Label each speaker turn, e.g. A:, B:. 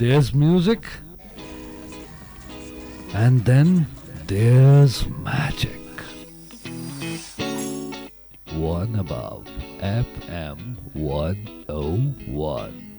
A: there's music, and then there's magic. One above FM 101.